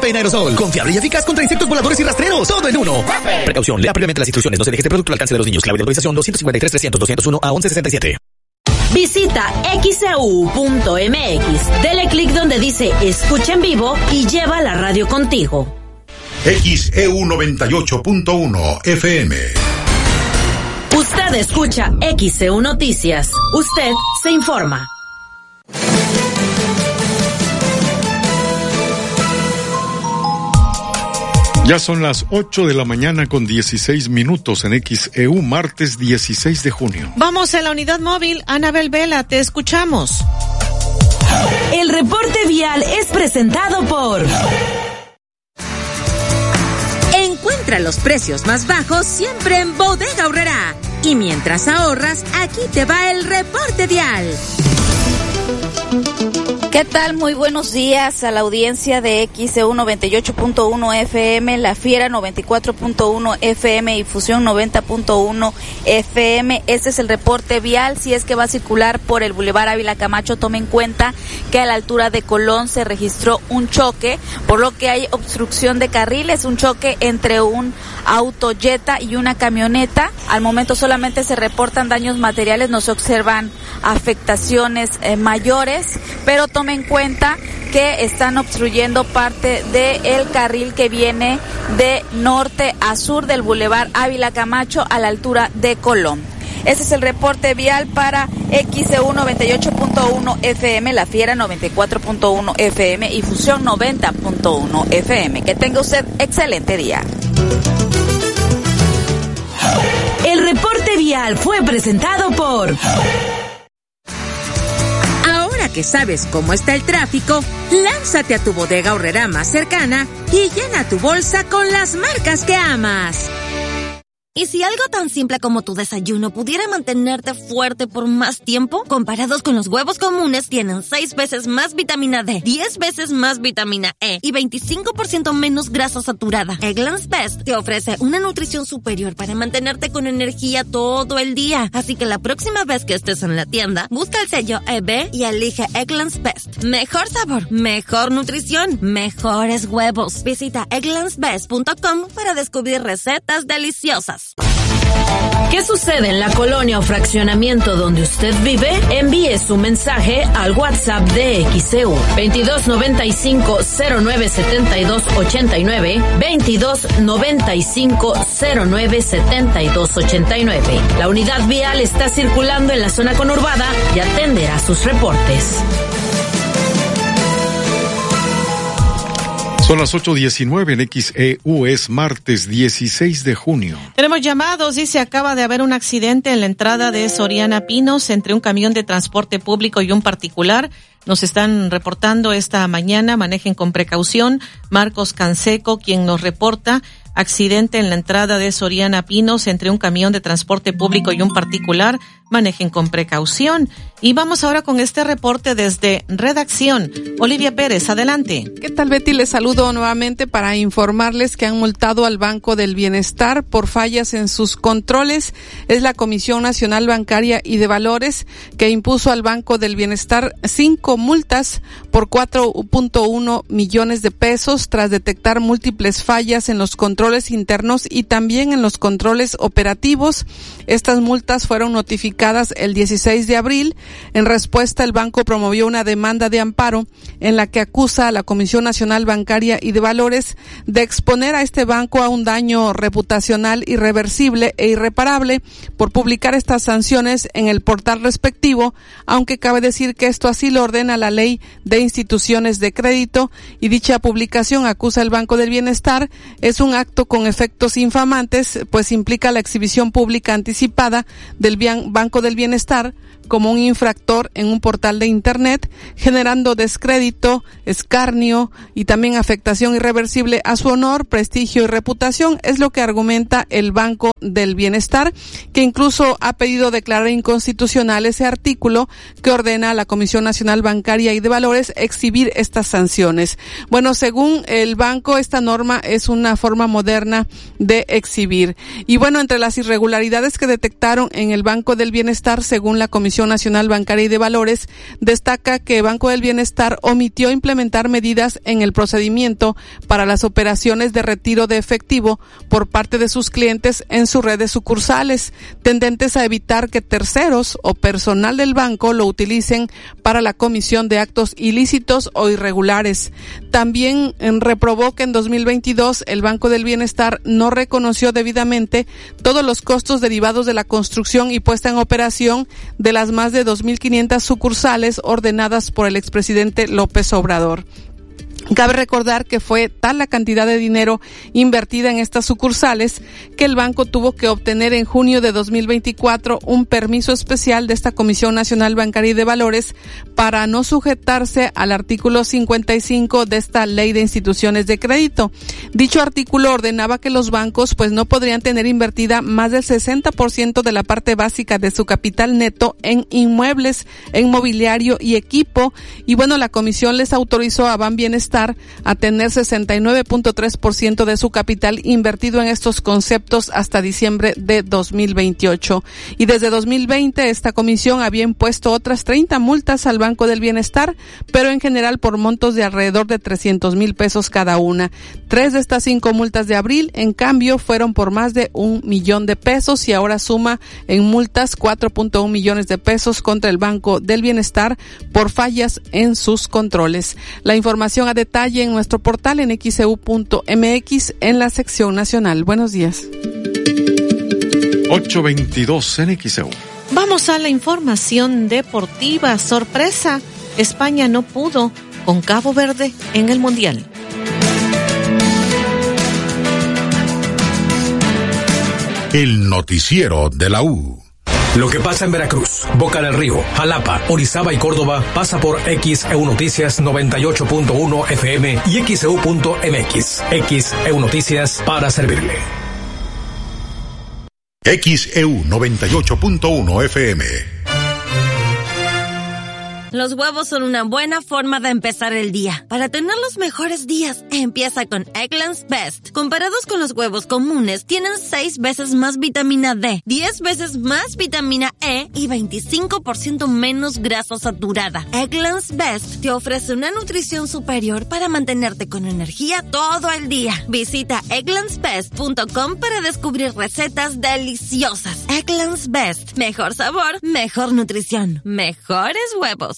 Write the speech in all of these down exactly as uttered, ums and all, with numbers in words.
Escape en aerosol. Confiable y eficaz contra insectos voladores y rastreros. Todo en uno. Precaución. Lea previamente las instrucciones. No se deje este producto al alcance de los niños. Clave de autorización dos cinco tres, trescientos, doscientos uno a once sesenta y siete. Visita equis e u punto eme equis. Dele clic donde dice Escucha en vivo y lleva la radio contigo. X E U noventa y ocho punto uno F M. Usted escucha X E U Noticias. Usted se informa. Ya son las ocho de la mañana con dieciséis minutos en X E U, martes dieciséis de junio. Vamos a la unidad móvil. Anabel Vela, te escuchamos. El reporte vial es presentado por... Encuentra los precios más bajos siempre en Bodega Aurrerá. Y mientras ahorras, aquí te va el reporte vial. ¿Qué tal? Muy buenos días a la audiencia de X E U noventa y ocho punto uno F M, La Fiera noventa y cuatro punto uno F M y Fusión noventa punto uno F M. Este es el reporte vial. Si es que va a circular por el Boulevard Ávila Camacho, tome en cuenta que a la altura de Colón se registró un choque, por lo que hay obstrucción de carriles, un choque entre un auto Jetta y una camioneta. Al momento solamente se reportan daños materiales, no se observan afectaciones eh, mayores, pero tome en cuenta que están obstruyendo parte del carril que viene de norte a sur del Boulevard Ávila Camacho a la altura de Colón. Ese es el reporte vial para X E U noventa y ocho punto uno F M, La Fiera noventa y cuatro punto uno F M y Fusión noventa punto uno F M. Que tenga usted excelente día. El reporte vial fue presentado por... Ahora que sabes cómo está el tráfico, lánzate a tu Bodega Aurrerá más cercana y llena tu bolsa con las marcas que amas. ¿Y si algo tan simple como tu desayuno pudiera mantenerte fuerte por más tiempo? Comparados con los huevos comunes, tienen seis veces más vitamina D, diez veces más vitamina E y veinticinco por ciento menos grasa saturada. Eggland's Best te ofrece una nutrición superior para mantenerte con energía todo el día. Así que la próxima vez que estés en la tienda, busca el sello E B y elige Eggland's Best. Mejor sabor, mejor nutrición, mejores huevos. Visita egglands best punto com para descubrir recetas deliciosas. ¿Qué sucede en la colonia o fraccionamiento donde usted vive? Envíe su mensaje al WhatsApp de X E U veintidós noventa y cinco, cero nueve setenta y dos ochenta y nueve, veintidós noventa y cinco, cero nueve setenta y dos ochenta y nueve. La unidad vial está circulando en la zona conurbada y atenderá sus reportes. Son las ocho diecinueve en X E U, es martes dieciséis de junio. Tenemos llamados, dice, acaba de haber un accidente en la entrada de Soriana Pinos entre un camión de transporte público y un particular. Nos están reportando esta mañana, manejen con precaución. Marcos Canseco, quien nos reporta accidente en la entrada de Soriana Pinos entre un camión de transporte público y un particular. Manejen con precaución. Y vamos ahora con este reporte desde redacción. Olivia Pérez, adelante. ¿Qué tal, Betty? Les saludo nuevamente para informarles que han multado al Banco del Bienestar por fallas en sus controles. Es la Comisión Nacional Bancaria y de Valores que impuso al Banco del Bienestar cinco multas por cuatro punto uno millones de pesos tras detectar múltiples fallas en los controles internos y también en los controles operativos. Estas multas fueron notificadas el dieciséis de abril. En respuesta, el banco promovió una demanda de amparo en la que acusa a la Comisión Nacional Bancaria y de Valores de exponer a este banco a un daño reputacional irreversible e irreparable por publicar estas sanciones en el portal respectivo, aunque cabe decir que esto así lo ordena la Ley de Instituciones de Crédito, y dicha publicación, acusa al Banco del Bienestar, es un acto con efectos infamantes, pues implica la exhibición pública anticipada del Banco del Bienestar como un infractor en un portal de Internet, generando descrédito, escarnio y también afectación irreversible a su honor, prestigio y reputación, es lo que argumenta el Banco del Bienestar, que incluso ha pedido declarar inconstitucional ese artículo que ordena a la Comisión Nacional Bancaria y de Valores exhibir estas sanciones. Bueno, según el banco, esta norma es una forma moderna de exhibir. Y bueno, entre las irregularidades que detectaron en el Banco del Bienestar, según la Comisión Comisión Nacional Bancaria y de Valores destaca que Banco del Bienestar omitió implementar medidas en el procedimiento para las operaciones de retiro de efectivo por parte de sus clientes en sus redes sucursales, tendentes a evitar que terceros o personal del banco lo utilicen para la comisión de actos ilícitos o irregulares. También reprobó que en dos mil veintidós el Banco del Bienestar no reconoció debidamente todos los costos derivados de la construcción y puesta en operación de las más de dos mil quinientas sucursales ordenadas por el expresidente López Obrador. Cabe recordar que fue tal la cantidad de dinero invertida en estas sucursales que el banco tuvo que obtener en junio de dos mil veinticuatro un permiso especial de esta Comisión Nacional Bancaria y de Valores para no sujetarse al artículo cincuenta y cinco de esta Ley de Instituciones de Crédito. Dicho artículo ordenaba que los bancos pues no podrían tener invertida más del sesenta por ciento de la parte básica de su capital neto en inmuebles, en mobiliario y equipo, y bueno, la comisión les autorizó a Ban Bienestar a tener sesenta y nueve punto tres por ciento de su capital invertido en estos conceptos hasta diciembre de dos mil veintiocho. Y desde dos mil veinte esta comisión había impuesto otras treinta multas al Banco del Bienestar, pero en general por montos de alrededor de trescientos mil pesos cada una. Tres de estas cinco multas de abril, en cambio, fueron por más de un millón de pesos y ahora suma en multas cuatro punto uno millones de pesos contra el Banco del Bienestar por fallas en sus controles. La información a detalle en nuestro portal en x e u punto m x en la sección nacional. Buenos días. ocho veintidós en X E U. Vamos a la información deportiva. Sorpresa, España no pudo con Cabo Verde en el Mundial. El noticiero de la U. Lo que pasa en Veracruz, Boca del Río, Jalapa, Orizaba y Córdoba pasa por X E U Noticias noventa y ocho punto uno F M y X E U punto M X. X E U Noticias para servirle. X E U noventa y ocho punto uno F M. Los huevos son una buena forma de empezar el día. Para tener los mejores días, empieza con Eggland's Best. Comparados con los huevos comunes, tienen seis veces más vitamina D, diez veces más vitamina E y veinticinco por ciento menos grasa saturada. Eggland's Best te ofrece una nutrición superior para mantenerte con energía todo el día. Visita egglands best punto com para descubrir recetas deliciosas. Eggland's Best. Mejor sabor, mejor nutrición, mejores huevos.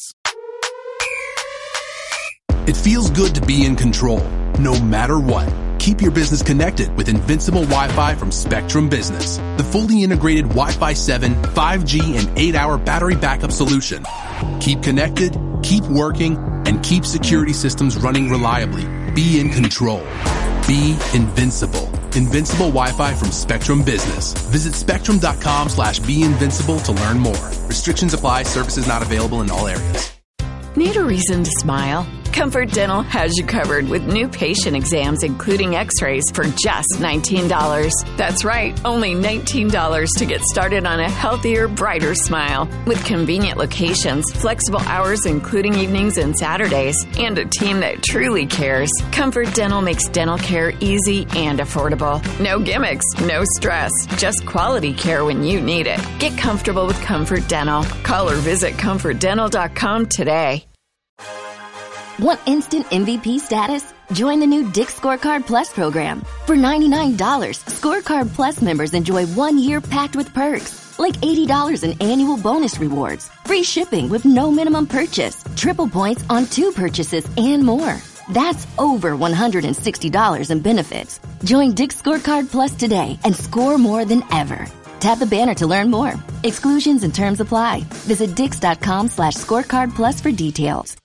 It feels good to be in control, no matter what. Keep your business connected with Invincible Wi-Fi from Spectrum Business, the fully integrated Wi-Fi seven, five G, and eight hour battery backup solution. Keep connected, keep working, and keep security systems running reliably. Be in control. Be invincible. Invincible Wi-Fi from Spectrum Business. Visit spectrum.com slash be invincible to learn more. Restrictions apply. Services not available in all areas. Need a reason to smile? Comfort Dental has you covered with new patient exams, including x-rays, for just nineteen dollars. That's right, only nineteen dollars to get started on a healthier, brighter smile. With convenient locations, flexible hours including evenings and Saturdays, and a team that truly cares, Comfort Dental makes dental care easy and affordable. No gimmicks, no stress, just quality care when you need it. Get comfortable with Comfort Dental. Call or visit comfort dental dot com today. Want instant M V P status? Join the new Dick's Scorecard Plus program. For ninety-nine dollars, Scorecard Plus members enjoy one year packed with perks, like eighty dollars in annual bonus rewards, free shipping with no minimum purchase, triple points on two purchases, and more. That's over one hundred sixty dollars in benefits. Join Dick's Scorecard Plus today and score more than ever. Tap the banner to learn more. Exclusions and terms apply. Visit dix.com slash scorecard plus for details.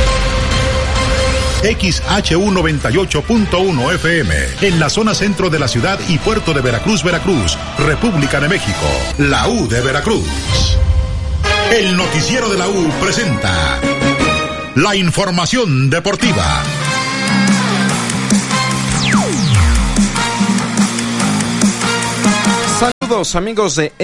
X H U noventa y ocho punto uno F M, en la zona centro de la ciudad y puerto de Veracruz, Veracruz, República de México, la U de Veracruz. El noticiero de la U presenta la información deportiva. Saludos amigos de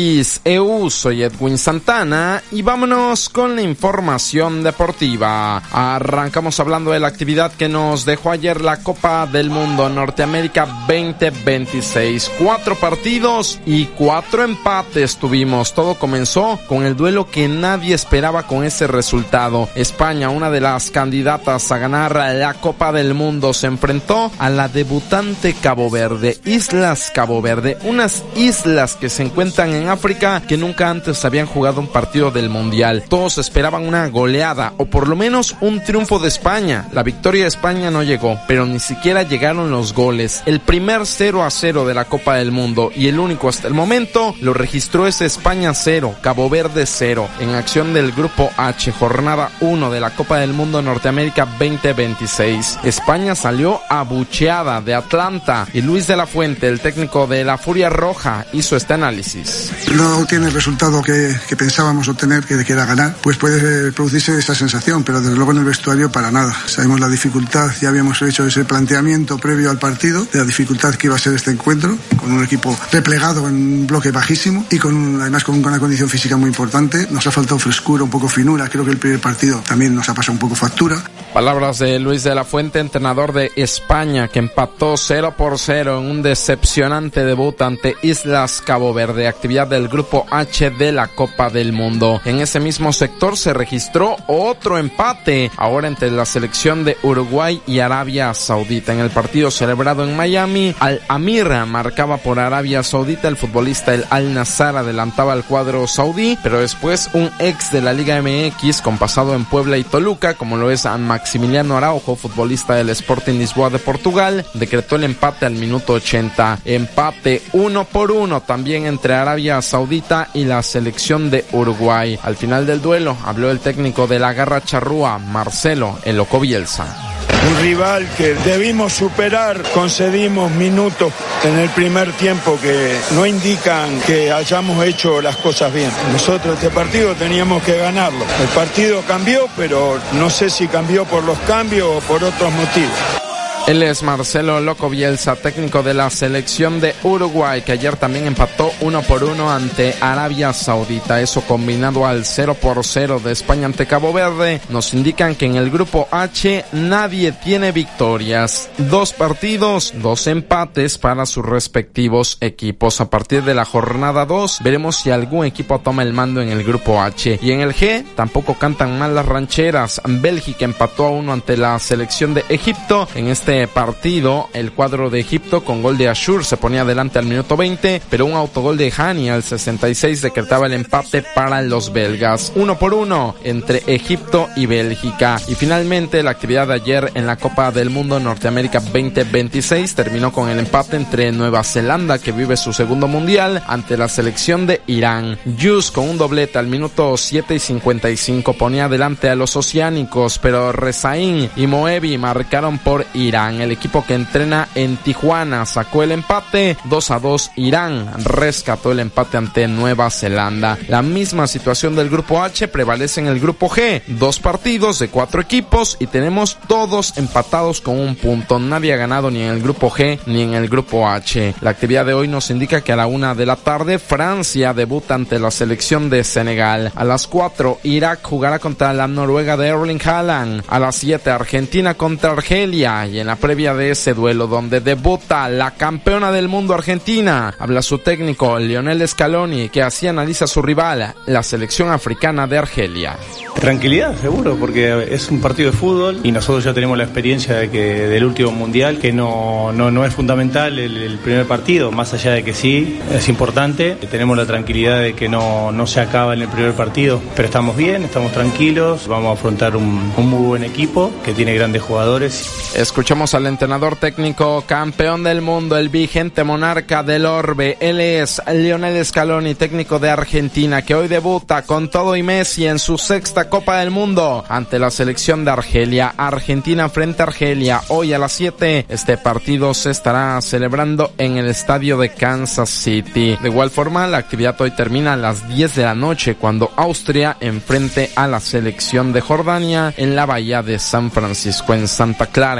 X E U, soy Edwin Santana y vámonos con la información deportiva. Arrancamos hablando de la actividad que nos dejó ayer la Copa del Mundo Norteamérica veinte veintiséis. Cuatro partidos y cuatro empates tuvimos. Todo comenzó con el duelo que nadie esperaba con ese resultado. España, una de las candidatas a ganar la Copa del Mundo, se enfrentó a la debutante Cabo Verde, Islas Cabo Verde, unas islas que se encuentran en África que nunca antes habían jugado un partido del Mundial. Todos esperaban una goleada o por lo menos un triunfo de España. La victoria de España no llegó, pero ni siquiera llegaron los goles. El primer cero a cero de la Copa del Mundo y el único hasta el momento lo registró ese España cero, Cabo Verde cero, en acción del Grupo H, jornada uno de la Copa del Mundo Norteamérica veinte veintiséis. España salió abucheada de Atlanta y Luis de la Fuente, el técnico de la Furia Roja, hizo este análisis. No tiene el resultado que, que pensábamos obtener, que, que era ganar, pues puede producirse esa sensación, pero desde luego en el vestuario para nada. Sabemos la dificultad, ya habíamos hecho ese planteamiento previo al partido, de la dificultad que iba a ser este encuentro, con un equipo replegado en un bloque bajísimo y con además con una condición física muy importante. Nos ha faltado frescura, un poco finura, creo que el primer partido también nos ha pasado un poco factura. Palabras de Luis de la Fuente, entrenador de España, que empató cero por cero en un decepcionante debut ante Islas Cabo Verde, actividad del Grupo H de la Copa del Mundo. En ese mismo sector se registró otro empate, ahora entre la selección de Uruguay y Arabia Saudita. En el partido celebrado en Miami, Al Amir marcaba por Arabia Saudita, el futbolista el Al Nassr adelantaba al cuadro saudí, pero después un ex de la Liga M X con pasado en Puebla y Toluca, como lo es Maximiliano Araujo, futbolista del Sporting Lisboa de Portugal, decretó el empate al minuto ochenta. Empate uno por uno también entre Arabia Saudita y la selección de Uruguay. Al final del duelo habló el técnico de la Garra Charrúa, Marcelo El Loco Bielsa. Un rival que debimos superar, concedimos minutos en el primer tiempo que no indican que hayamos hecho las cosas bien. Nosotros este partido teníamos que ganarlo. El partido cambió, pero no sé si cambió por los cambios o por otros motivos. Él es Marcelo Loco Bielsa, técnico de la selección de Uruguay, que ayer también empató uno por uno ante Arabia Saudita. Eso combinado al cero por cero de España ante Cabo Verde, nos indican que en el Grupo H nadie tiene victorias. Dos partidos, dos empates para sus respectivos equipos. A partir de la jornada dos, veremos si algún equipo toma el mando en el Grupo H. Y en el G, tampoco cantan mal las rancheras. Bélgica empató a uno ante la selección de Egipto. En este partido, el cuadro de Egipto con gol de Ashur se ponía adelante al minuto veinte, pero un autogol de Hani al sesenta y seis decretaba el empate para los belgas. Uno por uno entre Egipto y Bélgica. Y finalmente la actividad de ayer en la Copa del Mundo Norteamérica veinte veintiséis terminó con el empate entre Nueva Zelanda, que vive su segundo mundial, ante la selección de Irán. Yus con un doblete al minuto siete y cincuenta y cinco ponía adelante a los oceánicos, pero Rezaín y Moebi marcaron por Irán. El equipo que entrena en Tijuana sacó el empate. Dos a dos Irán rescató el empate ante Nueva Zelanda. La misma situación del Grupo H prevalece en el Grupo G. Dos partidos de cuatro equipos y tenemos todos empatados con un punto. Nadie ha ganado ni en el Grupo G ni en el Grupo H. La actividad de hoy nos indica que a la una de la tarde Francia debuta ante la selección de Senegal. A las cuatro Irak jugará contra la Noruega de Erling Haaland. A las siete Argentina contra Argelia. Y en la previa de ese duelo donde debuta la campeona del mundo Argentina, habla su técnico Lionel Scaloni, que así analiza a su rival, la selección africana de Argelia. Tranquilidad, seguro, porque es un partido de fútbol y nosotros ya tenemos la experiencia de que del último mundial, que no, no, no es fundamental el, el primer partido, más allá de que sí, es importante. Tenemos la tranquilidad de que no, no se acaba en el primer partido, pero estamos bien, estamos tranquilos, vamos a afrontar un, un muy buen equipo que tiene grandes jugadores. Escuchamos al entrenador técnico campeón del mundo, el vigente monarca del orbe. Él es Lionel Scaloni, técnico de Argentina, que hoy debuta con todo y Messi en su sexta Copa del Mundo ante la selección de Argelia. Argentina frente a Argelia, hoy a las siete. Este partido se estará celebrando en el estadio de Kansas City. De igual forma, la actividad hoy termina a las diez de la noche, cuando Austria enfrente a la selección de Jordania en la bahía de San Francisco, en Santa Clara, en el campo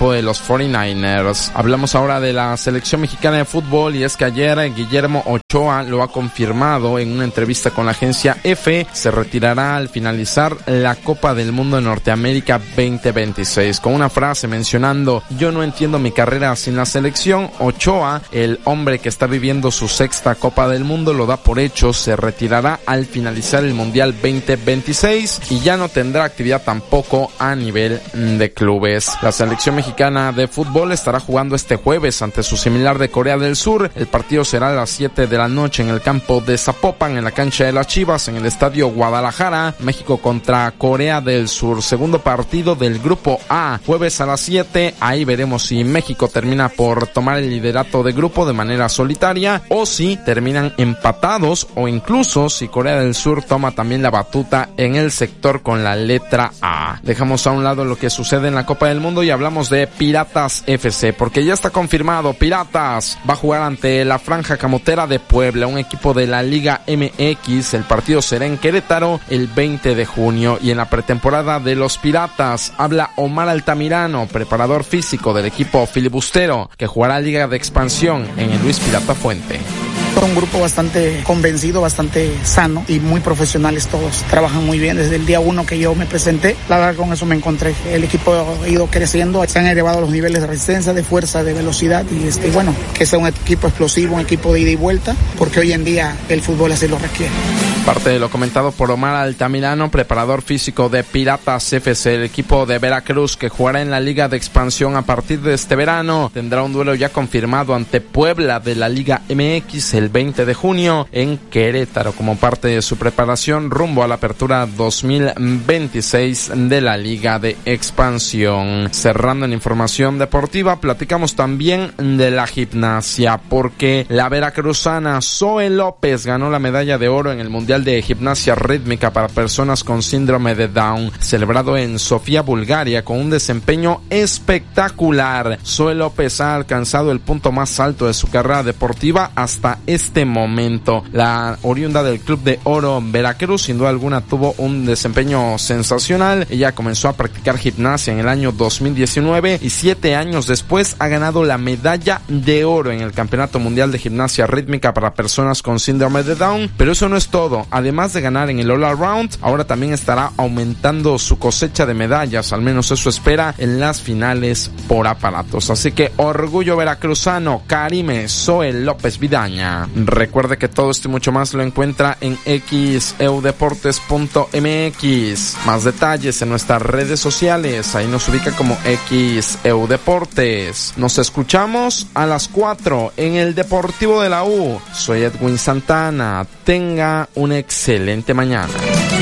equipo de los cuarenta y nueve ers. Hablamos ahora de la selección mexicana de fútbol y es que ayer Guillermo Ochoa lo ha confirmado en una entrevista con la agencia EFE. Se retirará al finalizar la Copa del Mundo de Norteamérica veinte veintiséis. Con una frase mencionando: yo no entiendo mi carrera sin la selección. Ochoa, el hombre que está viviendo su sexta Copa del Mundo, lo da por hecho. Se retirará al finalizar el Mundial veinte veintiséis y ya no tendrá actividad tampoco a nivel de clubes. La selección mexicana de fútbol estará jugando este jueves ante su similar de Corea del Sur. El partido será a las siete de la noche en el campo de Zapopan, en la cancha de las Chivas, en el estadio Guadalajara. México contra Corea del Sur, segundo partido del grupo A, jueves a las siete. Ahí veremos si México termina por tomar el liderato de grupo de manera solitaria o si terminan empatados, o incluso si Corea del Sur toma también la batuta en el sector con la letra A. Dejamos a un lado lo que sucede en la Copa del Mundo y hablamos de Piratas F C, porque ya está confirmado. Piratas va a jugar ante la Franja Camotera de Puebla, un equipo de la Liga M X. El partido será en Querétaro el veinte de junio. Y en la pretemporada de los Piratas habla Omar Altamirano, preparador físico del equipo filibustero, que jugará Liga de Expansión en el Luis Pirata Fuente. Un grupo bastante convencido, bastante sano y muy profesionales todos. Trabajan muy bien desde el día uno que yo me presenté. La verdad, con eso me encontré. El equipo ha ido creciendo, se han elevado los niveles de resistencia, de fuerza, de velocidad y este, bueno, que sea un equipo explosivo, un equipo de ida y vuelta, porque hoy en día el fútbol así lo requiere. Parte de lo comentado por Omar Altamirano, preparador físico de Piratas F C, el equipo de Veracruz que jugará en la Liga de Expansión a partir de este verano. Tendrá un duelo ya confirmado ante Puebla de la Liga M X el veinte de junio en Querétaro, como parte de su preparación rumbo a la apertura dos mil veintiséis de la Liga de Expansión. Cerrando en información deportiva, platicamos también de la gimnasia, porque la veracruzana Zoe López ganó la medalla de oro en el Mundial de Gimnasia Rítmica para personas con síndrome de Down, celebrado en Sofía, Bulgaria, con un desempeño espectacular. Zoe López ha alcanzado el punto más alto de su carrera deportiva hasta este momento. La oriunda del Club de Oro Veracruz, sin duda alguna, tuvo un desempeño sensacional. Ella comenzó a practicar gimnasia en el año dos mil diecinueve y siete años después ha ganado la medalla de oro en el Campeonato Mundial de Gimnasia Rítmica para personas con síndrome de Down. Pero eso no es todo. Además de ganar en el All Around, ahora también estará aumentando su cosecha de medallas, al menos eso espera, en las finales por aparatos. Así que orgullo veracruzano, Karime Zoe López Vidaña. Recuerde que todo esto y mucho más lo encuentra en x e u deportes punto m x. Más detalles en nuestras redes sociales, ahí nos ubica como X E U Deportes. Nos escuchamos a las cuatro en el Deportivo de la U. Soy Edwin Santana. Tenga una excelente mañana.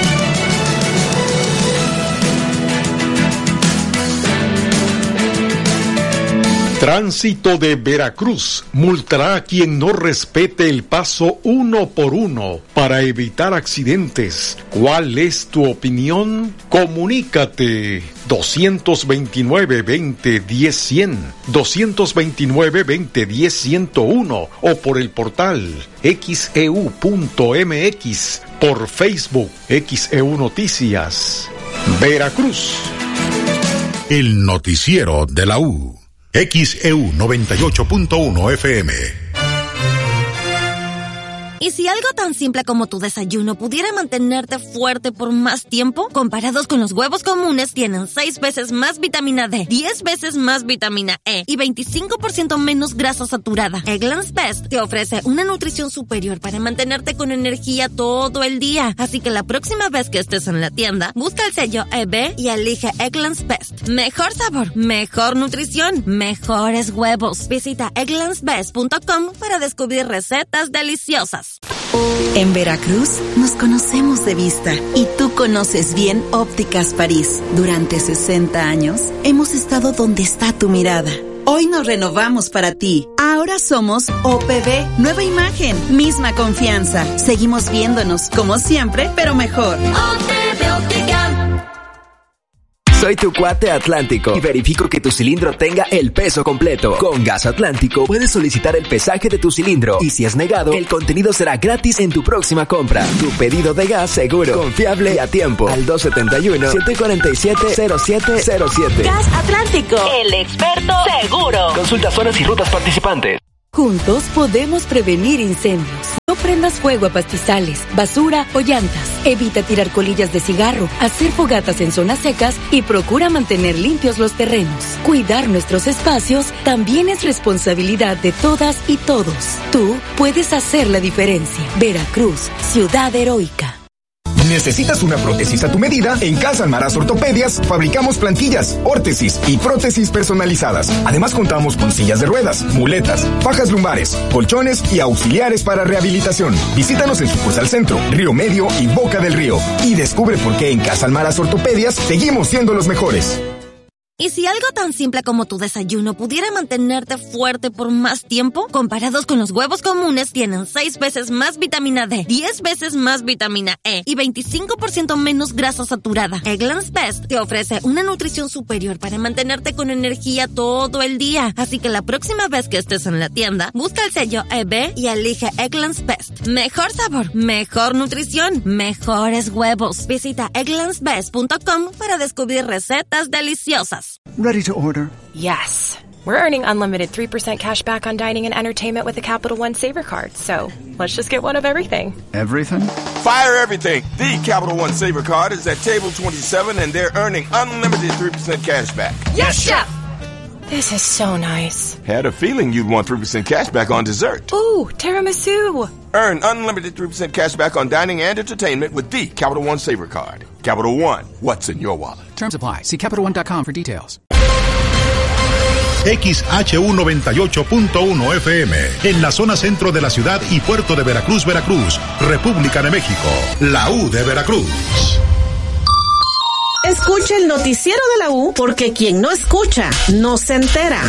Tránsito de Veracruz multará a quien no respete el paso uno por uno para evitar accidentes. ¿Cuál es tu opinión? Comunícate dos veintinueve, veinte, diez, cien, dos veintinueve, veinte, diez, ciento uno o por el portal x e u punto m x, por Facebook X E U Noticias Veracruz. El noticiero de la U. X E U noventa y ocho punto uno F M. ¿Y si algo tan simple como tu desayuno pudiera mantenerte fuerte por más tiempo? Comparados con los huevos comunes, tienen seis veces más vitamina D, diez veces más vitamina E y veinticinco por ciento menos grasa saturada. Eggland's Best te ofrece una nutrición superior para mantenerte con energía todo el día. Así que la próxima vez que estés en la tienda, busca el sello E B y elige Eggland's Best. Mejor sabor, mejor nutrición, mejores huevos. Visita egglands best punto com para descubrir recetas deliciosas. En Veracruz nos conocemos de vista y tú conoces bien Ópticas París. Durante sesenta años hemos estado donde está tu mirada. Hoy nos renovamos para ti. Ahora somos O P B, nueva imagen, misma confianza. Seguimos viéndonos como siempre, pero mejor. O P B Óptica. Soy tu cuate Atlántico y verifico que tu cilindro tenga el peso completo. Con Gas Atlántico puedes solicitar el pesaje de tu cilindro y si es negado, el contenido será gratis en tu próxima compra. Tu pedido de gas seguro, confiable y a tiempo. Al dos siete uno, siete cuatro siete, cero siete cero siete. Gas Atlántico, el experto seguro. Consulta zonas y rutas participantes. Juntos podemos prevenir incendios. No prendas fuego a pastizales, basura o llantas. Evita tirar colillas de cigarro, hacer fogatas en zonas secas y procura mantener limpios los terrenos. Cuidar nuestros espacios también es responsabilidad de todas y todos. Tú puedes hacer la diferencia. Veracruz, ciudad heroica. ¿Necesitas una prótesis a tu medida? En Casa Almaraz Ortopedias fabricamos plantillas, órtesis y prótesis personalizadas. Además contamos con sillas de ruedas, muletas, fajas lumbares, colchones y auxiliares para rehabilitación. Visítanos en sucursal Centro, Río Medio y Boca del Río y descubre por qué en Casa Almaraz Ortopedias seguimos siendo los mejores. ¿Y si algo tan simple como tu desayuno pudiera mantenerte fuerte por más tiempo? Comparados con los huevos comunes, tienen seis veces más vitamina D, diez veces más vitamina E y veinticinco por ciento menos grasa saturada. Eggland's Best te ofrece una nutrición superior para mantenerte con energía todo el día. Así que la próxima vez que estés en la tienda, busca el sello E B y elige Eggland's Best. Mejor sabor, mejor nutrición, mejores huevos. Visita egglands best punto com para descubrir recetas deliciosas. Ready to order? Yes. We're earning unlimited three percent cash back on dining and entertainment with the Capital One Saver Card. So let's just get one of everything. Everything? Fire everything. The Capital One Saver Card is at table twenty-seven and they're earning unlimited three percent cash back. Yes, Chef! This is so nice. Had a feeling you'd want three percent cash back on dessert. Ooh, tiramisu. Earn unlimited three percent cash back on dining and entertainment with the Capital One Saver Card. Capital One, what's in your wallet? Terms apply. See Capital One dot com for details. X H U noventa y ocho punto uno F M, en la zona centro de la ciudad y puerto de Veracruz, Veracruz, República de México, la U de Veracruz. Escucha el noticiero de la U, porque quien no escucha, no se entera.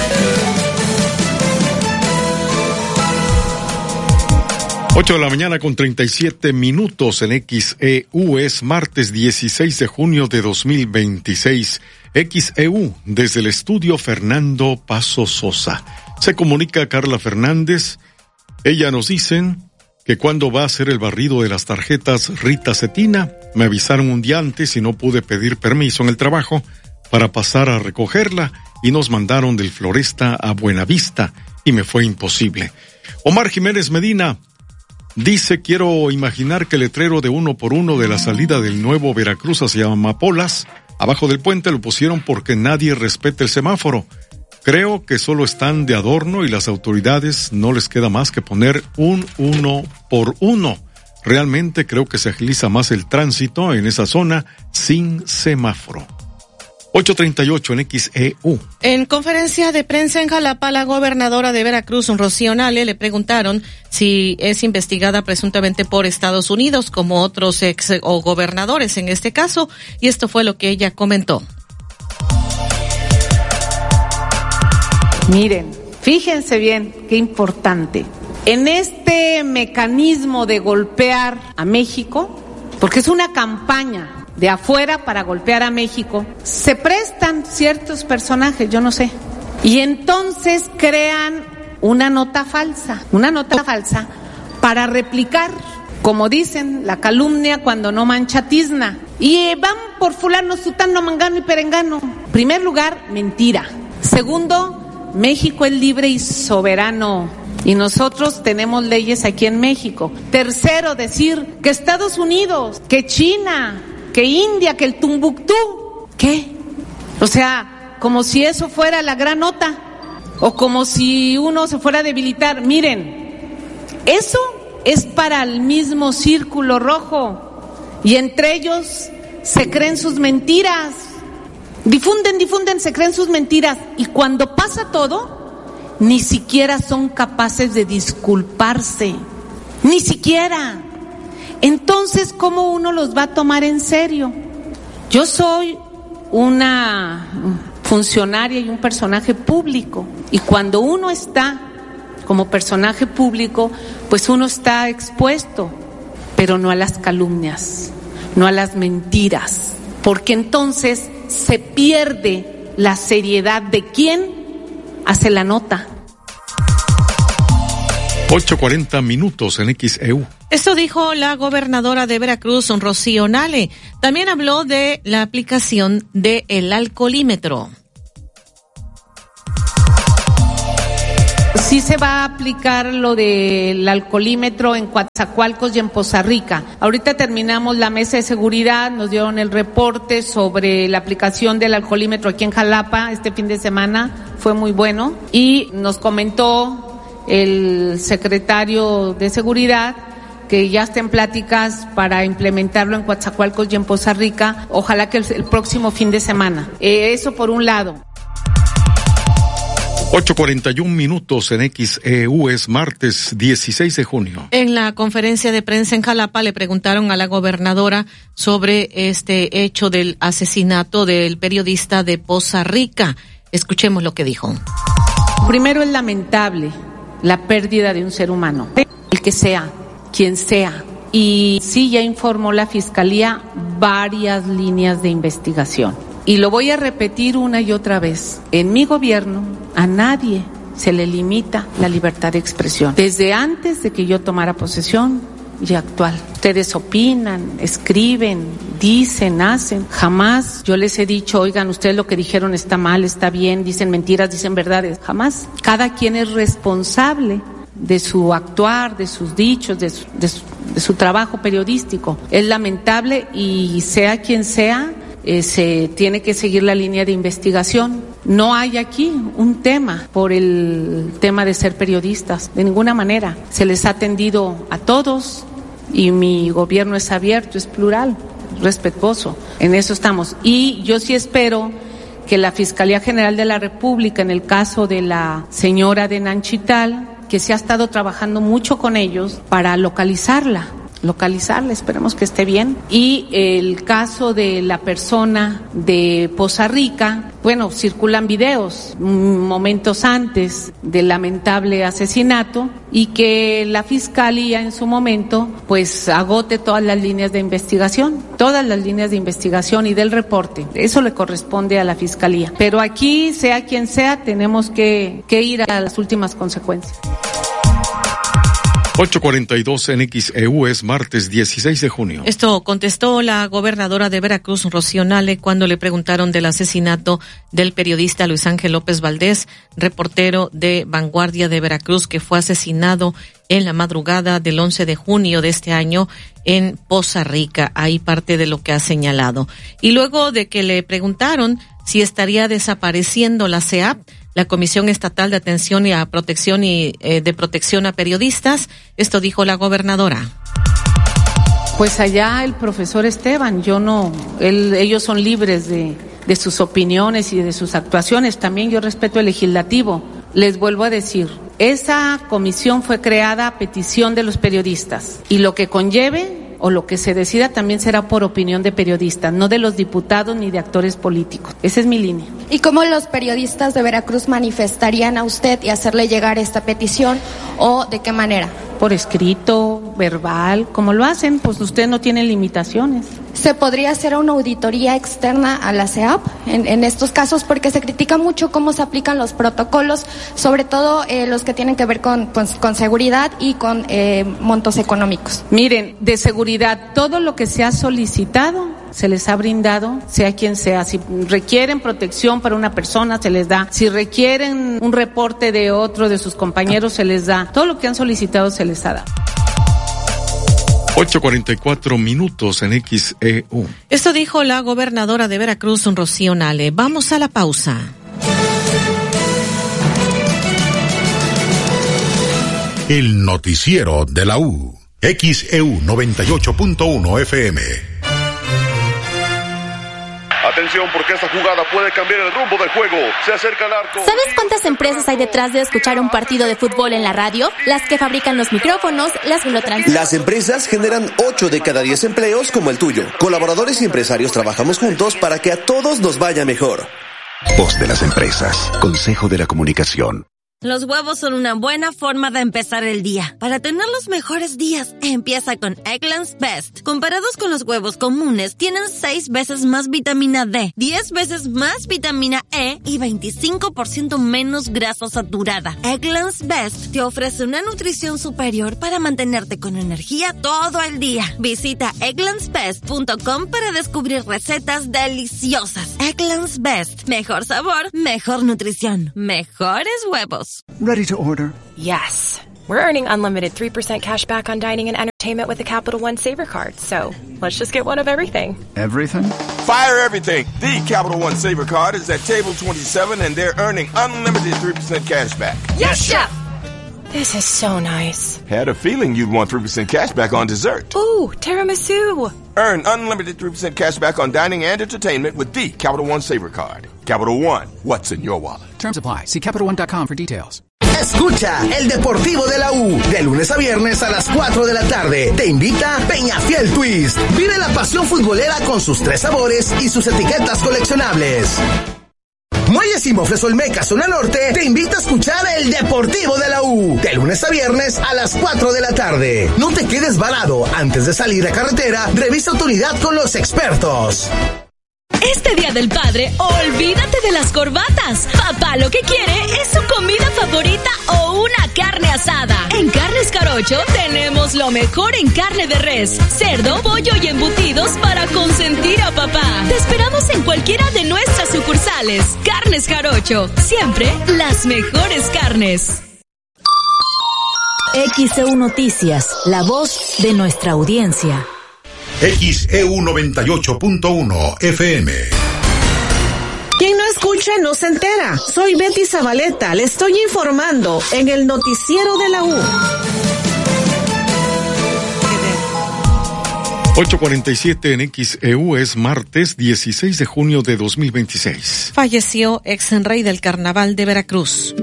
ocho de la mañana con treinta y siete minutos en X E U. Es martes dieciséis de junio de dos mil veintiséis. X E U, desde el estudio Fernando Paso Sosa. Se comunica Carla Fernández. Ella nos dicen que cuando va a hacer el barrido de las tarjetas Rita Cetina, me avisaron un día antes y no pude pedir permiso en el trabajo para pasar a recogerla y nos mandaron del Floresta a Buenavista y me fue imposible. Omar Jiménez Medina dice, quiero imaginar que el letrero de uno por uno de la salida del nuevo Veracruz hacia Amapolas, abajo del puente, lo pusieron porque nadie respeta el semáforo. Creo que solo están de adorno y las autoridades no les queda más que poner un uno por uno. Realmente creo que se agiliza más el tránsito en esa zona sin semáforo. ocho treinta y ocho en X E U. En conferencia de prensa en Jalapa, la gobernadora de Veracruz, Rocío Nale, le preguntaron si es investigada presuntamente por Estados Unidos, como otros ex o gobernadores en este caso, y esto fue lo que ella comentó. Miren, fíjense bien qué importante. En este mecanismo de golpear a México, porque es una campaña de afuera para golpear a México, se prestan ciertos personajes, yo no sé, y entonces crean una nota falsa, una nota falsa para replicar, como dicen, la calumnia cuando no mancha tizna, y van por fulano, sutano, mangano y perengano. Primer lugar, mentira. Segundo, México es libre y soberano y nosotros tenemos leyes aquí en México. Tercero, decir que Estados Unidos, que China, que India, que el Tumbuctú, ¿qué? O sea, como si eso fuera la gran nota, o como si uno se fuera a debilitar. Miren, eso es para el mismo círculo rojo, y entre ellos se creen sus mentiras, difunden, difunden, se creen sus mentiras, y cuando pasa todo, ni siquiera son capaces de disculparse, ni siquiera. Entonces, ¿cómo uno los va a tomar en serio? Yo soy una funcionaria y un personaje público, y cuando uno está como personaje público, pues uno está expuesto, pero no a las calumnias, no a las mentiras, porque entonces se pierde la seriedad de quién hace la nota. ocho cuarenta minutos en X E U. Esto dijo la gobernadora de Veracruz, Rocío Nale. También habló de la aplicación del alcoholímetro. Sí se va a aplicar lo del alcoholímetro en Coatzacoalcos y en Poza Rica. Ahorita terminamos la mesa de seguridad, nos dieron el reporte sobre la aplicación del alcoholímetro aquí en Jalapa este fin de semana, fue muy bueno. Y nos comentó el secretario de Seguridad que ya está en pláticas para implementarlo en Coatzacoalcos y en Poza Rica, ojalá que el, el próximo fin de semana. Eh, eso por un lado. ocho cuarenta y un minutos en X E U, es martes dieciséis de junio. En la conferencia de prensa en Jalapa le preguntaron a la gobernadora sobre este hecho del asesinato del periodista de Poza Rica. Escuchemos lo que dijo. Primero, es lamentable la pérdida de un ser humano, el que sea, quien sea. Y sí, ya informó la Fiscalía varias líneas de investigación. Y lo voy a repetir una y otra vez. En mi gobierno, a nadie se le limita la libertad de expresión. Desde antes de que yo tomara posesión y actual. Ustedes opinan, escriben, dicen, hacen. Jamás yo les he dicho, oigan, ustedes lo que dijeron está mal, está bien, dicen mentiras, dicen verdades. Jamás. Cada quien es responsable de su actuar, de sus dichos, de su, de su, de su trabajo periodístico. Es lamentable y sea quien sea, Eh, se tiene que seguir la línea de investigación. No hay aquí un tema por el tema de ser periodistas, de ninguna manera. Se les ha atendido a todos y mi gobierno es abierto, es plural, respetuoso. En eso estamos. Y yo sí espero que la Fiscalía General de la República, en el caso de la señora de Nanchital, que se ha estado trabajando mucho con ellos para localizarla. localizarla, esperemos que esté bien. Y el caso de la persona de Poza Rica, bueno, circulan videos momentos antes del lamentable asesinato y que la Fiscalía en su momento pues agote todas las líneas de investigación, todas las líneas de investigación y del reporte. Eso le corresponde a la Fiscalía. Pero aquí, sea quien sea, tenemos que, que ir a las últimas consecuencias. ocho cuarenta y dos en X E U, es martes dieciséis de junio. Esto contestó la gobernadora de Veracruz, Rocío Nale, cuando le preguntaron del asesinato del periodista Luis Ángel López Valdés, reportero de Vanguardia de Veracruz, que fue asesinado en la madrugada del once de junio de este año en Poza Rica. Ahí parte de lo que ha señalado. Y luego de que le preguntaron si estaría desapareciendo la C E A P, la Comisión Estatal de Atención y a Protección y eh, de Protección a Periodistas, esto dijo la gobernadora. Pues allá el profesor Esteban, yo no, él, ellos son libres de, de sus opiniones y de sus actuaciones. También yo respeto el legislativo. Les vuelvo a decir, esa comisión fue creada a petición de los periodistas y lo que conlleve o lo que se decida también será por opinión de periodistas, no de los diputados ni de actores políticos. Esa es mi línea. ¿Y cómo los periodistas de Veracruz manifestarían a usted y hacerle llegar esta petición o de qué manera? Por escrito, verbal, como lo hacen, pues usted no tiene limitaciones. ¿Se podría hacer una auditoría externa a la C E A P en, en estos casos? Porque se critica mucho cómo se aplican los protocolos, sobre todo eh, los que tienen que ver con, con, con seguridad y con eh, montos económicos. Miren, de seguridad, todo lo que se ha solicitado se les ha brindado, sea quien sea. Si requieren protección para una persona, se les da. Si requieren un reporte de otro de sus compañeros, se les da. Todo lo que han solicitado se les ha dado. ocho cuarenta y cuatro minutos en X E U. Esto dijo la gobernadora de Veracruz, Rocío Nale. Vamos a la pausa. El noticiero de la U. X E U noventa y ocho punto uno F M. Atención, porque esta jugada puede cambiar el rumbo del juego. Se acerca el arco. ¿Sabes cuántas empresas hay detrás de escuchar un partido de fútbol en la radio? Las que fabrican los micrófonos, las que lo transmiten. Las empresas generan ocho de cada diez empleos como el tuyo. Colaboradores y empresarios trabajamos juntos para que a todos nos vaya mejor. Voz de las empresas. Consejo de la Comunicación. Los huevos son una buena forma de empezar el día. Para tener los mejores días, empieza con Eggland's Best. Comparados con los huevos comunes, tienen seis veces más vitamina D, diez veces más vitamina E y veinticinco por ciento menos grasa saturada. Eggland's Best te ofrece una nutrición superior para mantenerte con energía todo el día. Visita egglands best punto com para descubrir recetas deliciosas. Eggland's Best. Mejor sabor, mejor nutrición, mejores huevos. Ready to order? Yes. We're earning unlimited three percent cash back on dining and entertainment with the Capital One Saver Card. So let's just get one of everything. Everything? Fire everything. The Capital One Saver Card is at table twenty-seven and they're earning unlimited three percent cash back. Yes, Chef! This is so nice. Had a feeling you'd want three percent cash back on dessert. Ooh, tiramisu. Earn unlimited three percent cash back on dining and entertainment with the Capital One Saver Card. Capital One, what's in your wallet? Terms apply. See Capital One dot com for details. Escucha el Deportivo de la U, de lunes a viernes a las cuatro de la tarde. Te invita Peñafiel Twist. Vive la pasión futbolera con sus tres sabores y sus etiquetas coleccionables. Muelles y Mofles Olmeca, zona norte, te invita a escuchar el Deportivo de la U, de lunes a viernes a las cuatro de la tarde. No te quedes varado. Antes de salir a carretera, revisa tu unidad con los expertos. Este Día del Padre, olvídate de las corbatas. Papá lo que quiere es su comida favorita o una carne asada. En Carnes Jarocho tenemos lo mejor en carne de res, cerdo, pollo y embutidos para consentir a papá. Te esperamos en cualquiera de nuestras sucursales. Carnes Jarocho, siempre las mejores carnes. X E U Noticias, la voz de nuestra audiencia. X E U noventa y ocho punto uno F M. Quien no escucha no se entera. Soy Betty Zabaleta, le estoy informando en el noticiero de la U. ocho cuarenta y siete en X E U, es martes dieciséis de junio de dos mil veintiséis. Falleció ex rey del Carnaval de Veracruz.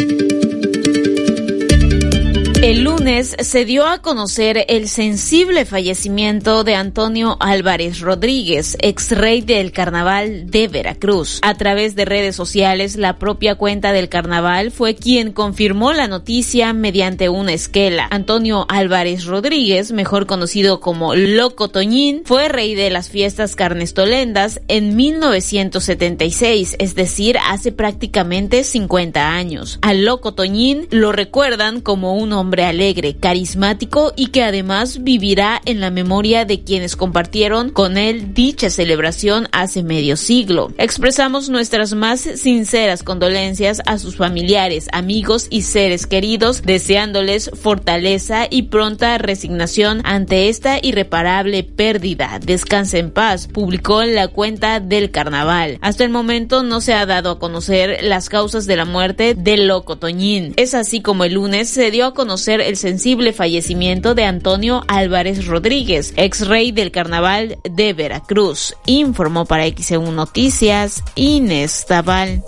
El lunes se dio a conocer el sensible fallecimiento de Antonio Álvarez Rodríguez, ex rey del Carnaval de Veracruz. A través de redes sociales, la propia cuenta del Carnaval fue quien confirmó la noticia mediante una esquela. Antonio Álvarez Rodríguez, mejor conocido como Loco Toñín, fue rey de las fiestas carnestolendas en mil novecientos setenta y seis, es decir, hace prácticamente cincuenta años. Al Loco Toñín lo recuerdan como un hombre hombre alegre, carismático y que además vivirá en la memoria de quienes compartieron con él dicha celebración hace medio siglo. Expresamos nuestras más sinceras condolencias a sus familiares, amigos y seres queridos, deseándoles fortaleza y pronta resignación ante esta irreparable pérdida. Descanse en paz, publicó en la cuenta del Carnaval. Hasta el momento no se ha dado a conocer las causas de la muerte del Loco Toñín. Es así como el lunes se dio a conocer el sensible fallecimiento de Antonio Álvarez Rodríguez, ex rey del Carnaval de Veracruz. Informó para X E U Noticias Inés Tabal.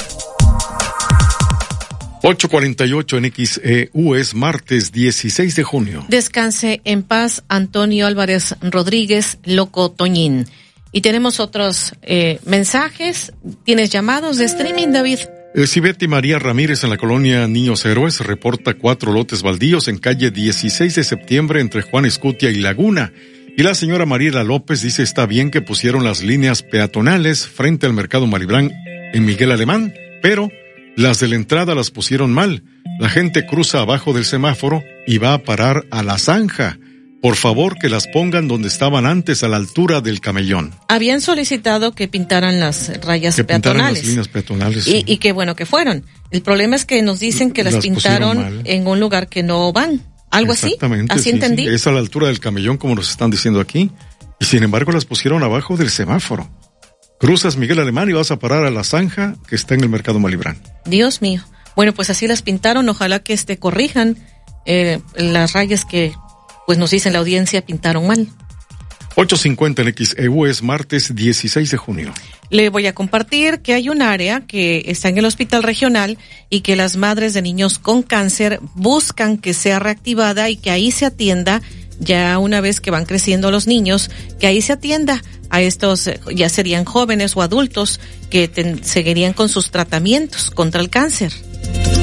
ocho cuarenta y ocho en X E U, es martes dieciséis de junio. Descanse en paz Antonio Álvarez Rodríguez, Loco Toñín. Y tenemos otros eh, mensajes. ¿Tienes llamados de streaming, David? Cibeti María Ramírez en la colonia Niños Héroes reporta cuatro lotes baldíos en calle dieciséis de septiembre entre Juan Escutia y Laguna. Y la señora Mariela López dice está bien que pusieron las líneas peatonales frente al mercado Maribrán en Miguel Alemán, pero las de la entrada las pusieron mal. La gente cruza abajo del semáforo y va a parar a la zanja. Por favor, que las pongan donde estaban antes, a la altura del camellón. Habían solicitado que pintaran las rayas que peatonales. Pintaran las líneas peatonales. Y, sí. y qué bueno que fueron. El problema es que nos dicen que las, las pintaron en un lugar que no van. Algo así. Exactamente. Así sí, entendí. Sí. Es a la altura del camellón, como nos están diciendo aquí. Y sin embargo, las pusieron abajo del semáforo. Cruzas Miguel Alemán y vas a parar a la zanja que está en el mercado Malibrán. Dios mío. Bueno, pues así las pintaron. Ojalá que este corrijan eh, las rayas que, pues nos dicen la audiencia, pintaron mal. ocho cincuenta en X E U, es martes dieciséis de junio. Le voy a compartir que hay un área que está en el hospital regional y que las madres de niños con cáncer buscan que sea reactivada y que ahí se atienda, ya una vez que van creciendo los niños, que ahí se atienda a estos, ya serían jóvenes o adultos que ten, seguirían con sus tratamientos contra el cáncer.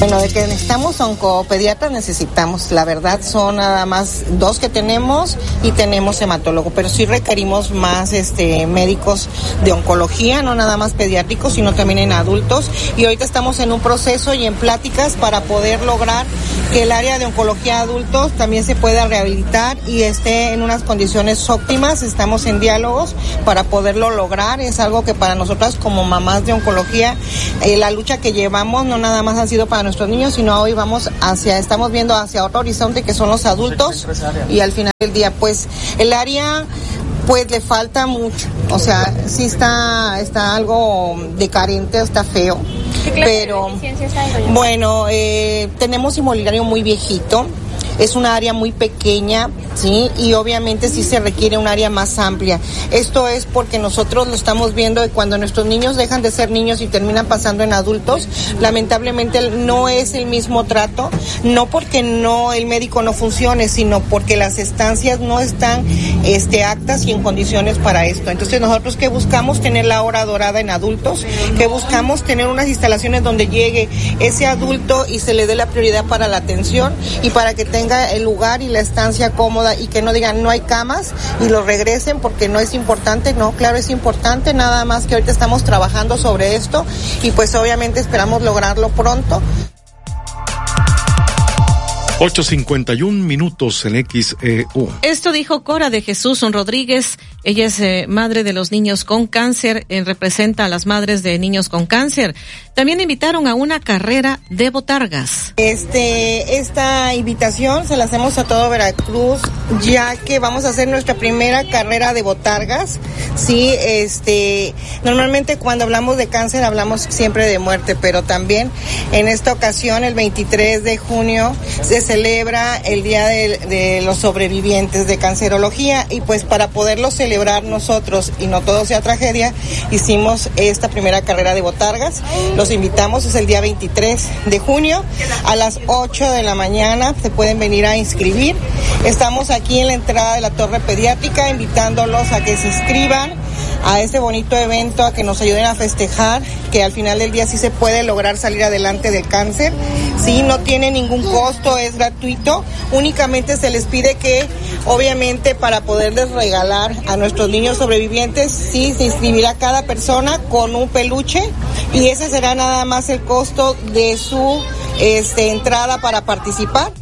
Bueno, de que necesitamos oncopediatras necesitamos, la verdad son nada más dos que tenemos y tenemos hematólogo, pero sí requerimos más este médicos de oncología, no nada más pediátricos, sino también en adultos, y ahorita estamos en un proceso y en pláticas para poder lograr que el área de oncología adultos también se pueda rehabilitar y esté en unas condiciones óptimas. Estamos en diálogos para poderlo lograr, es algo que para nosotras como mamás de oncología, eh, la lucha que llevamos no nada más ha sido para nuestros niños, sino hoy vamos hacia, estamos viendo hacia otro horizonte que son los adultos, y al final del día pues el área pues le falta mucho, o sea, sí está, está algo decarente, está feo, pero bueno, eh, tenemos inmobiliario muy viejito, es una área muy pequeña, sí, y obviamente sí se requiere un área más amplia. Esto es porque nosotros lo estamos viendo de cuando nuestros niños dejan de ser niños y terminan pasando en adultos, lamentablemente no es el mismo trato, no porque no el médico no funcione, sino porque las estancias no están este aptas y en condiciones para esto. Entonces nosotros que buscamos tener la hora dorada en adultos, que buscamos tener unas instalaciones donde llegue ese adulto y se le dé la prioridad para la atención y para que tenga el lugar y la estancia cómoda y que no digan no hay camas y lo regresen porque no es importante. No, claro, es importante, nada más que ahorita estamos trabajando sobre esto y pues obviamente esperamos lograrlo pronto. ocho cincuenta y un minutos en X E U. Esto dijo Cora de Jesús Rodríguez. Ella es eh, madre de los niños con cáncer, eh, representa a las madres de niños con cáncer. También invitaron a una carrera de botargas. Este, esta invitación se la hacemos a todo Veracruz, ya que vamos a hacer nuestra primera carrera de botargas. Sí, este, normalmente cuando hablamos de cáncer hablamos siempre de muerte, pero también en esta ocasión, el veintitrés de junio, se celebra el Día de, de los Sobrevivientes de Cancerología, y pues para poderlo celebrar nosotros y no todo sea tragedia, hicimos esta primera carrera de botargas. Los invitamos, es el día veintitrés de junio a las ocho de la mañana, se pueden venir a inscribir. Estamos aquí en la entrada de la Torre Pediátrica invitándolos a que se inscriban a este bonito evento, a que nos ayuden a festejar que al final del día sí se puede lograr salir adelante del cáncer. Sí, no tiene ningún costo, es gratuito, únicamente se les pide que obviamente para poderles regalar a nuestros niños sobrevivientes, sí se inscribirá cada persona con un peluche y ese será nada más el costo de su este, entrada para participar.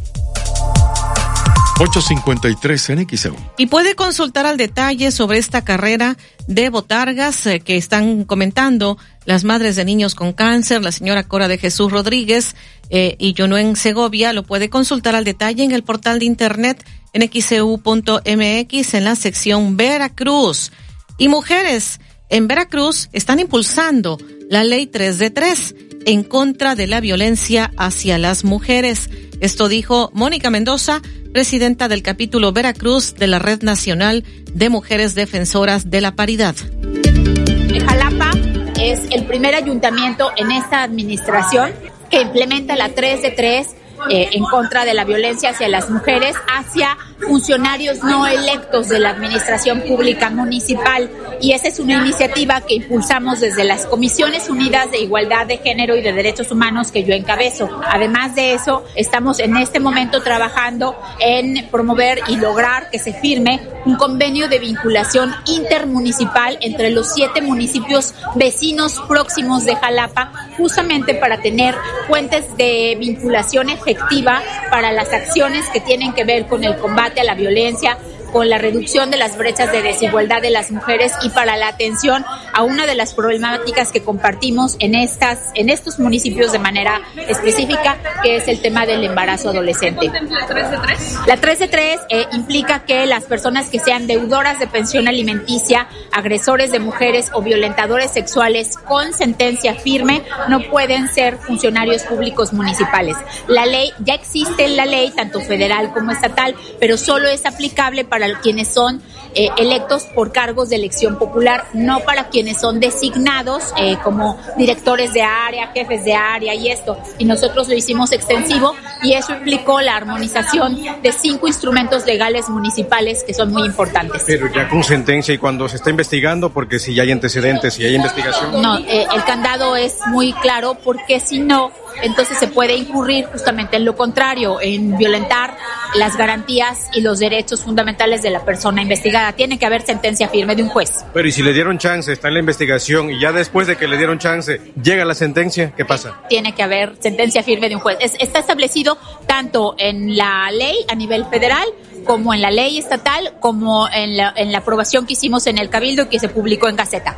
ocho cincuenta y tres en X E U. Y puede consultar al detalle sobre esta carrera de botargas eh, que están comentando las madres de niños con cáncer, la señora Cora de Jesús Rodríguez eh, y Yonuen Segovia. Lo puede consultar al detalle en el portal de internet en x e u punto m x en la sección Veracruz. Y mujeres en Veracruz están impulsando la ley tres de tres en contra de la violencia hacia las mujeres. Esto dijo Mónica Mendoza, presidenta del capítulo Veracruz de la Red Nacional de Mujeres Defensoras de la Paridad. Jalapa es el primer ayuntamiento en esta administración que implementa la tres de tres eh, en contra de la violencia hacia las mujeres, hacia funcionarios no electos de la administración pública municipal, y esa es una iniciativa que impulsamos desde las Comisiones Unidas de Igualdad de Género y de Derechos Humanos que yo encabezo. Además de eso, estamos en este momento trabajando en promover y lograr que se firme un convenio de vinculación intermunicipal entre los siete municipios vecinos próximos de Jalapa, justamente para tener fuentes de vinculación efectiva para las acciones que tienen que ver con el combate a la violencia, con la reducción de las brechas de desigualdad de las mujeres y para la atención a una de las problemáticas que compartimos en estas, en estos municipios de manera específica, que es el tema del embarazo adolescente. ¿La tres de tres? La tres de tres eh, implica que las personas que sean deudoras de pensión alimenticia, agresores de mujeres o violentadores sexuales con sentencia firme no pueden ser funcionarios públicos municipales. La ley, ya existe la ley, tanto federal como estatal, pero solo es aplicable para para quienes son eh, electos por cargos de elección popular, no para quienes son designados eh, como directores de área, jefes de área y esto. Y nosotros lo hicimos extensivo y eso implicó la armonización de cinco instrumentos legales municipales que son muy importantes. Pero ya con sentencia y cuando se está investigando, porque si ya hay antecedentes, si hay investigación. No, eh, el candado es muy claro porque si no, entonces se puede incurrir justamente en lo contrario, en violentar las garantías y los derechos fundamentales de la persona investigada. Tiene que haber sentencia firme de un juez. Pero ¿y si le dieron chance, está en la investigación y ya después de que le dieron chance llega la sentencia, qué pasa? Tiene que haber sentencia firme de un juez. Es, está establecido tanto en la ley a nivel federal como en la ley estatal, como en la, en la aprobación que hicimos en el Cabildo y que se publicó en Gaceta.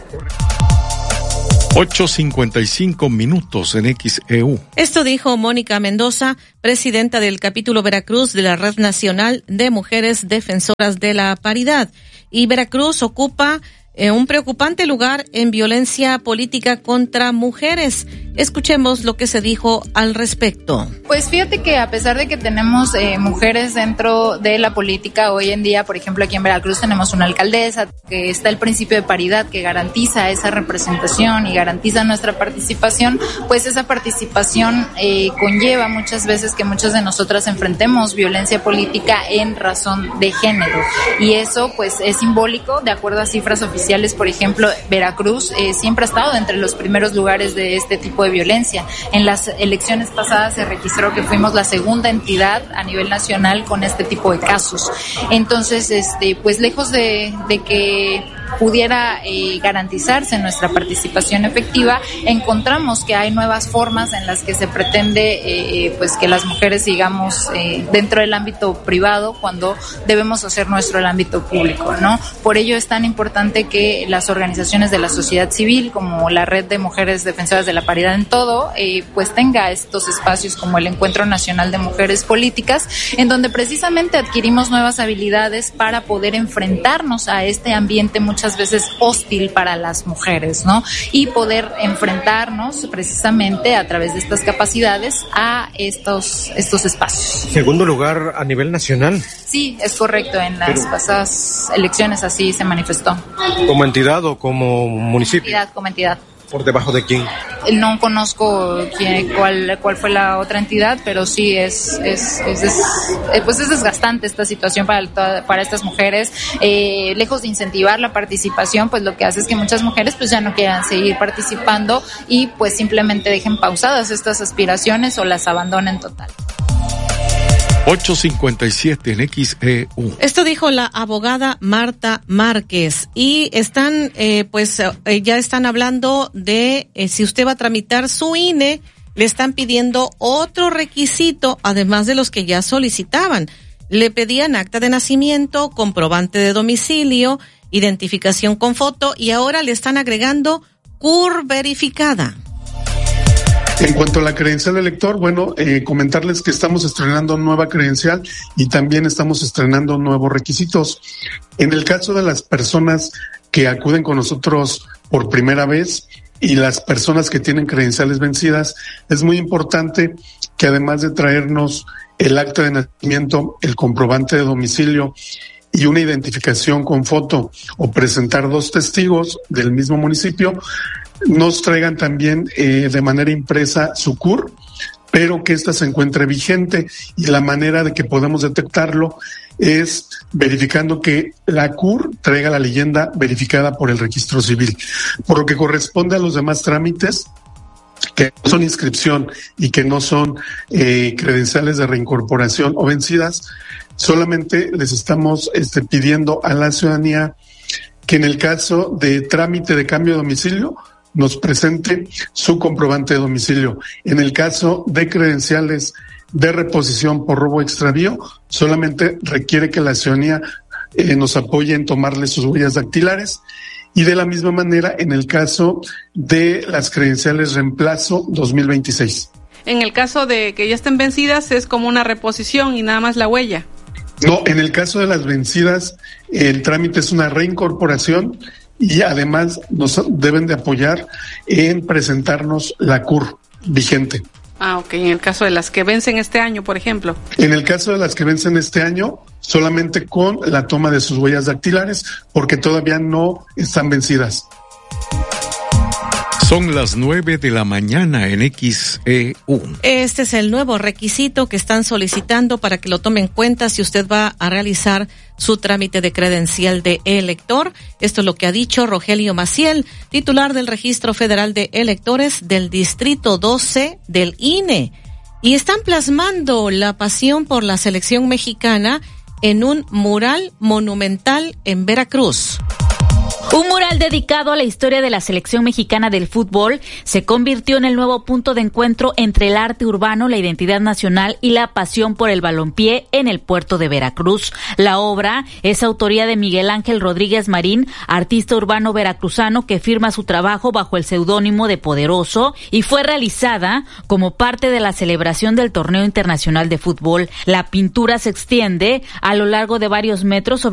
ocho cincuenta y cinco minutos en X E U. Esto dijo Mónica Mendoza, presidenta del capítulo Veracruz de la Red Nacional de Mujeres Defensoras de la Paridad. Y Veracruz ocupa eh, un preocupante lugar en violencia política contra mujeres. Escuchemos lo que se dijo al respecto. Pues fíjate que a pesar de que tenemos eh, mujeres dentro de la política hoy en día, por ejemplo aquí en Veracruz tenemos una alcaldesa, que está el principio de paridad que garantiza esa representación y garantiza nuestra participación, pues esa participación eh, conlleva muchas veces que muchas de nosotras enfrentemos violencia política en razón de género, y eso pues es simbólico. De acuerdo a cifras oficiales, por ejemplo, Veracruz eh, siempre ha estado entre los primeros lugares de este tipo de violencia. En las elecciones pasadas se registró que fuimos la segunda entidad a nivel nacional con este tipo de casos. Entonces, este, pues lejos de, de que pudiera eh, garantizarse nuestra participación efectiva, encontramos que hay nuevas formas en las que se pretende eh, pues que las mujeres sigamos eh, dentro del ámbito privado cuando debemos hacer nuestro el ámbito público, ¿no? Por ello es tan importante que las organizaciones de la sociedad civil, como la Red de Mujeres Defensoras de la Paridad en todo, eh, pues tenga estos espacios como el Encuentro Nacional de Mujeres Políticas, en donde precisamente adquirimos nuevas habilidades para poder enfrentarnos a este ambiente muchas veces hostil para las mujeres, ¿no? Y poder enfrentarnos precisamente a través de estas capacidades a estos, estos espacios. Segundo lugar a nivel nacional. Sí, es correcto, en las Pero, pasadas elecciones así se manifestó. ¿Como entidad o como municipio? Entidad, como entidad. ¿Por debajo de quién? No conozco quién, cuál, cuál fue la otra entidad, pero sí es, es, es, es pues es desgastante esta situación para, para estas mujeres. Eh, lejos de incentivar la participación, pues lo que hace es que muchas mujeres pues ya no quieran seguir participando y pues simplemente dejen pausadas estas aspiraciones o las abandonen total. ocho cincuenta y siete en X E U. Esto dijo la abogada Marta Márquez y están, eh, pues, eh, ya están hablando de eh, si usted va a tramitar su I N E, le están pidiendo otro requisito, además de los que ya solicitaban. Le pedían acta de nacimiento, comprobante de domicilio, identificación con foto y ahora le están agregando C U R verificada. En cuanto a la credencial del elector, bueno, eh, comentarles que estamos estrenando nueva credencial y también estamos estrenando nuevos requisitos. En el caso de las personas que acuden con nosotros por primera vez y las personas que tienen credenciales vencidas, es muy importante que además de traernos el acta de nacimiento, el comprobante de domicilio y una identificación con foto o presentar dos testigos del mismo municipio, nos traigan también eh, de manera impresa su C U R, pero que ésta se encuentre vigente, y la manera de que podemos detectarlo es verificando que la C U R traiga la leyenda verificada por el registro civil. Por lo que corresponde a los demás trámites, que no son inscripción y que no son eh, credenciales de reincorporación o vencidas, solamente les estamos este, pidiendo a la ciudadanía que en el caso de trámite de cambio de domicilio nos presente su comprobante de domicilio. En el caso de credenciales de reposición por robo o extravío, solamente requiere que la ciudadanía eh, nos apoye en tomarle sus huellas dactilares. Y de la misma manera en el caso de las credenciales reemplazo dos mil veintiséis. En el caso de que ya estén vencidas es como una reposición y nada más la huella. No, en el caso de las vencidas el trámite es una reincorporación y además nos deben de apoyar en presentarnos la C U R vigente. Ah, ok. En el caso de las que vencen este año, por ejemplo. En el caso de las que vencen este año, solamente con la toma de sus huellas dactilares, porque todavía no están vencidas. Son las nueve de la mañana en X E U. Este es el nuevo requisito que están solicitando para que lo tome en cuenta si usted va a realizar su trámite de credencial de elector. Esto es lo que ha dicho Rogelio Maciel, titular del Registro Federal de Electores del Distrito doce del I N E. Y están plasmando la pasión por la selección mexicana en un mural monumental en Veracruz. Un mural dedicado a la historia de la selección mexicana del fútbol se convirtió en el nuevo punto de encuentro entre el arte urbano, la identidad nacional y la pasión por el balompié en el puerto de Veracruz. La obra es autoría de Miguel Ángel Rodríguez Marín, artista urbano veracruzano que firma su trabajo bajo el seudónimo de Poderoso y fue realizada como parte de la celebración del Torneo Internacional de Fútbol. La pintura se extiende a lo largo de varios metros sobre